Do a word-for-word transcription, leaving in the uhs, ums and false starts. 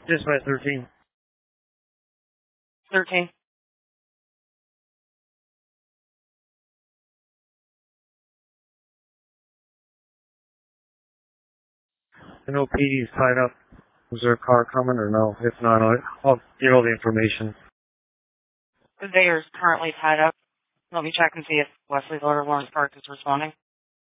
Dispatch thirteen. thirteen. I know P D's tied up. Was there a car coming or no? If not, I'll, I'll give all the information. They are currently tied up. Let me check and see if Wesley Loader Lawrence Park is responding.